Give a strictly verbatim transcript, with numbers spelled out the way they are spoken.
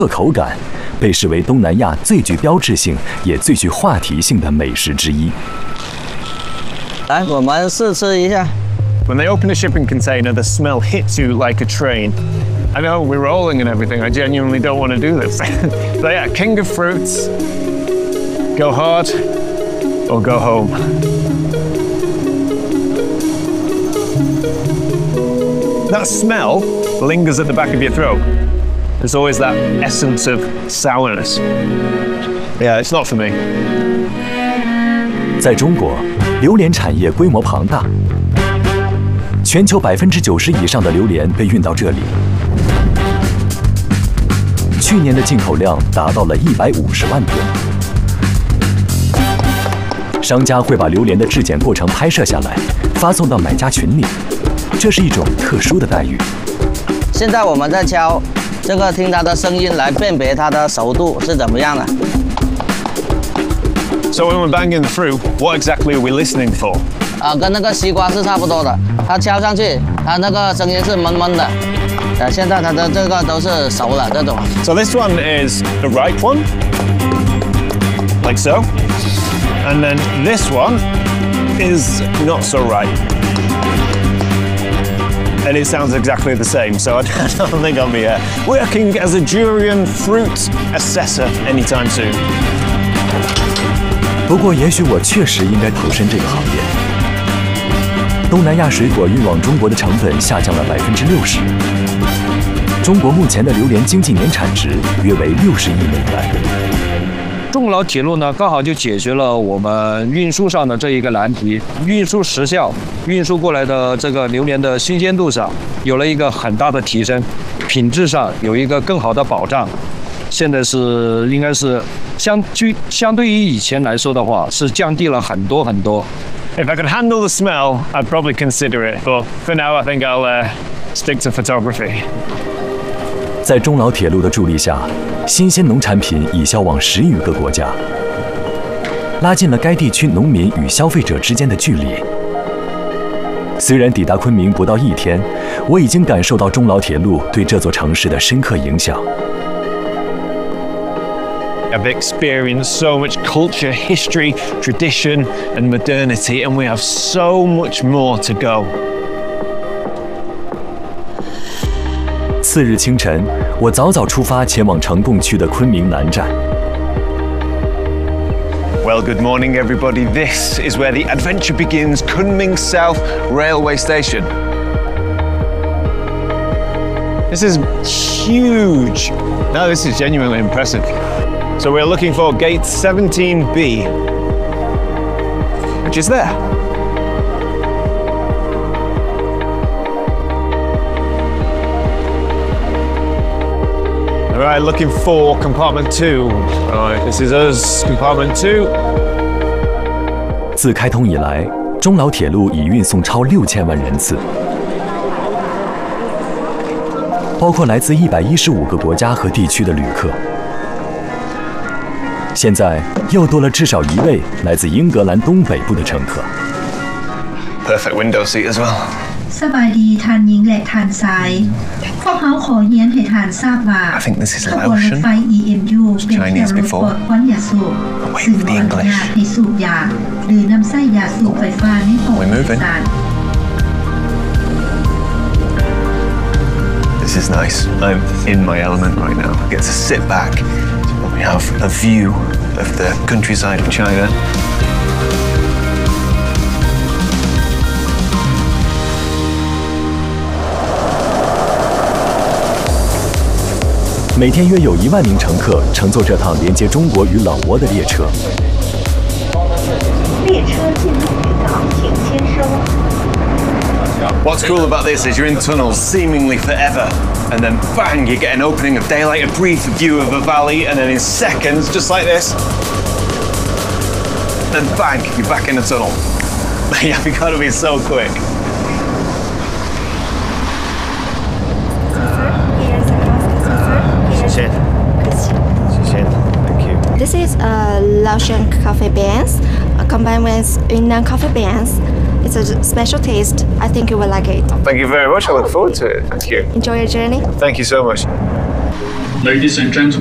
口感，被视为东南亚最具标志性也最具话题性的美食之一。 来，我们试吃一下。 When they open a shipping container, the smell hits you like a train. I know we're rolling and everything. I genuinely don't want to do this. So yeah, king of fruits. Go hard or go home. That smell lingers at the back of your throat. There's always that essence of sourness. Yeah, it's not for me. 在中国，榴莲产业规模庞大，全球百分之九十以上的榴莲被运到这里。去年的进口量达到了一百五十万吨。商家会把榴莲的质检过程拍摄下来，发送到买家群里，这是一种特殊的待遇。 现在我们在敲。 这个听它的声音来辨别它的熟度是怎么样的。 So when we're banging through, what exactly are we listening for? 啊，跟那个西瓜是差不多的。它敲上去，它那个声音是闷闷的。呃，现在它的这个都是熟了这种。 So this one is the ripe one, like so, and then this one is not so ripe. And it sounds exactly the same, so I don't think I'll be uh, working as a durian fruit assessor anytime soon. 不过，也许我确实应该投身这个行业。东南亚水果运往中国的成本下降了百分之六十。中国目前的榴莲经济年产值约为六十亿美元。 中老铁路呢，刚好就解决了我们运输上的这一个难题，运输时效，运输过来的这个榴莲的新鲜度上有了一个很大的提升，品质上有一个更好的保障。现在是应该是相距相对于以前来说的话，是降低了很多很多。 If I could handle the smell, I'd probably consider it, but for now, I think I'll uh, stick to photography. 在中老铁路的助力下，新鲜农产品已销往十余个国家，拉近了该地区农民与消费者之间的距离。虽然抵达昆明不到一天，我已经感受到中老铁路对这座城市的深刻影响。 I've experienced so much culture, history, tradition, and modernity, and we have so much more to go. 次日清晨，我早早出发前往呈贡区的昆明南站。 Well, good morning, everybody. This is where the adventure begins, Kunming South Railway Station. This is huge. No, this is genuinely impressive. So we're looking for gate seventeen B, which is there. All right, looking for compartment two. All right, this is us, compartment two. 自开通以来，中老铁路已运送超六千万人次，包括来自一百一十五个国家和地区的旅客。现在又多了至少一位来自英格兰东北部的乘客。 Perfect window seat as well. สบายดีทานหญิงและทานชายพวกเขาขอเยียนให้ทานทราบว่าขบวนรถไฟ อี เอ็ม ยู เป็นเที่ยวรถปลดควันยาสูบซึ่งบ่อนุญาตให้สูบยาหรือนำไส้ยาสูบไฟฟ้าในห้องโดยสาร This is nice. I'm in my element right now. I get to sit back and we have a view of the countryside of China. 每天约有一万名乘客乘坐这趟连接中国与老挝的列车。 列车进入轨道，请签收。 What's cool about this is you're in tunnels seemingly forever, and then bang, you get an opening of daylight, a brief view of a valley, and then in seconds, just like this, then bang, you're back in the tunnel. Yeah, we gotta be so quick. Thank you. This is a Laotian coffee beans, combined with Yunnan coffee beans. It's a special taste. I think you will like it. Thank you very much. I look forward to it. Thank you. Enjoy your journey. Thank you so much. Ladies and gentlemen.